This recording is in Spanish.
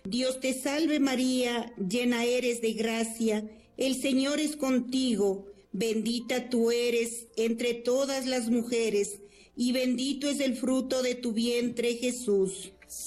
Dios te salve María, llena eres de gracia, el Señor es contigo, bendita tú eres entre todas las mujeres, y bendito es el fruto de tu vientre, Jesús.